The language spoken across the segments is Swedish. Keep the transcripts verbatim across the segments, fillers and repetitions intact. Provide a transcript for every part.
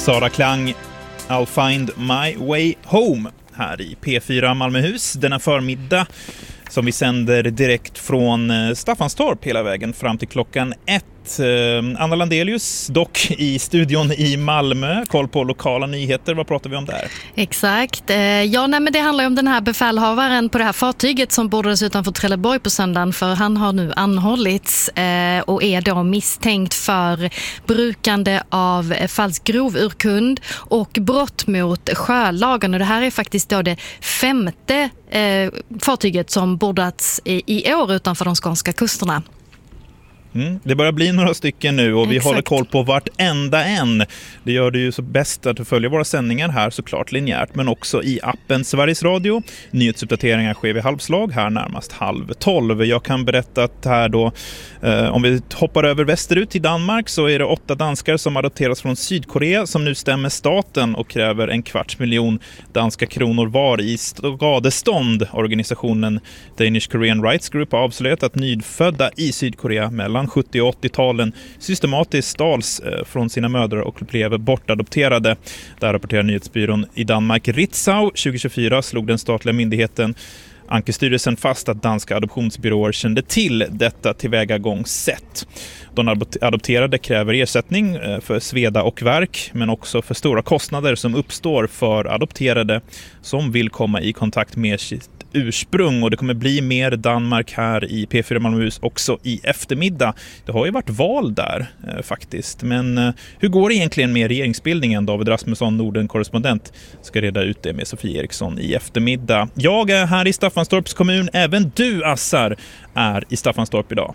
Sara Klang, I'll find my way home här i P fyra Malmöhus denna förmiddag som vi sänder direkt från Staffanstorp hela vägen fram till klockan ett. Anna Landelius dock i studion i Malmö. Koll på lokala nyheter. Vad pratar vi om där? Exakt. Ja, nej, men det handlar ju om den här befälhavaren på det här fartyget som bordades utanför Trelleborg på söndagen, för han har nu anhållits och är då misstänkt för brukande av falsk grovurkund och brott mot sjölagen. Och det här är faktiskt då det femte fartyget som bordats i år utanför de skånska kusterna. Mm, det börjar bli några stycken nu och vi Exakt. håller koll på vartenda en. Det gör det ju så bäst att du följer våra sändningar här såklart linjärt, men också i appen Sveriges Radio. Nyhetsuppdateringar sker vid halvslag här närmast halv tolv. Jag kan berätta att här då, eh, om vi hoppar över västerut till Danmark, så är det åtta danskar som adopteras från Sydkorea som nu stämmer staten och kräver en kvarts miljon danska kronor var i skadestånd. Organisationen Danish Korean Rights Group har avslöjat att nyfödda i Sydkorea mellan sjuttio- och åttio-talen systematiskt stals från sina mödrar och blev bortadopterade. Där rapporterar nyhetsbyrån i Danmark Ritzau. tjugo tjugofyra slog den statliga myndigheten Ankestyrelsen fast att danska adoptionsbyråer kände till detta tillvägagångssätt. De adopterade kräver ersättning för sveda och värk, men också för stora kostnader som uppstår för adopterade som vill komma i kontakt med sitt ursprung. Och det kommer bli mer Danmark här i P fyra Malmöhus också i eftermiddag. Det har ju varit val där eh, faktiskt. Men eh, hur går det egentligen med regeringsbildningen? David Rasmusson, Norden-korrespondent, ska reda ut det med Sofie Eriksson i eftermiddag. Jag är här i Staffanstorps kommun. Även du, Assar, är i Staffanstorp idag.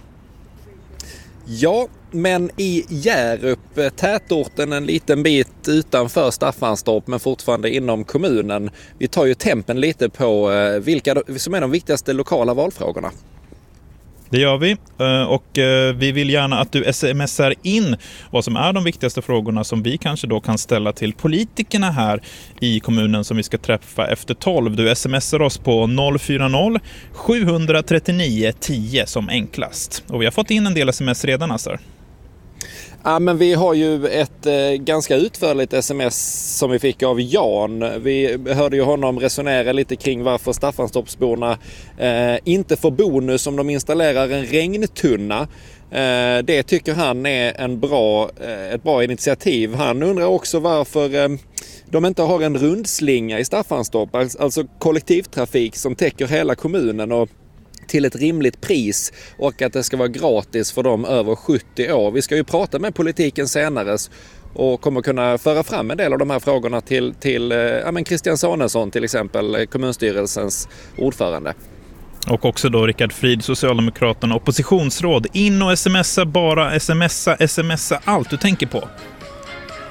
Ja, men i Hjärup, tätorten en liten bit utanför Staffanstorp men fortfarande inom kommunen. Vi tar ju tempen lite på vilka som är de viktigaste lokala valfrågorna. Det gör vi, och vi vill gärna att du smsar in vad som är de viktigaste frågorna som vi kanske då kan ställa till politikerna här i kommunen som vi ska träffa efter tolv. Du smsar oss på noll fyra noll sju tre nio tio som enklast. Och vi har fått in en del sms redan, Assar. Ja, men vi har ju ett eh, ganska utförligt sms som vi fick av Jan. Vi hörde ju honom resonera lite kring varför Staffanstorpsborna eh, inte får bonus om de installerar en regntunna. Eh, det tycker han är en bra, eh, ett bra initiativ. Han undrar också varför eh, de inte har en rundslinga i Staffanstorp, alltså kollektivtrafik som täcker hela kommunen och till ett rimligt pris, och att det ska vara gratis för dem över sjuttio år. Vi ska ju prata med politiken senare och kommer kunna föra fram en del av de här frågorna till, till ja, men Christian Sanesson till exempel, kommunstyrelsens ordförande. Och också då Rickard Frid, Socialdemokraterna, oppositionsråd. In och smsa, bara smsa, smsa allt du tänker på.